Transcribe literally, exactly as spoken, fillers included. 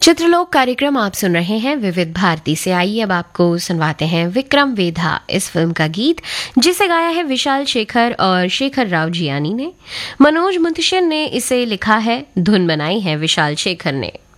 चित्रलोक कार्यक्रम आप सुन रहे हैं विविध भारती से। आइए अब आपको सुनवाते हैं विक्रम वेधा इस फिल्म का गीत, जिसे गाया है विशाल शेखर और शेखर राव जियानी ने। मनोज मुंतशिर ने इसे लिखा है, धुन बनाई है विशाल शेखर ने।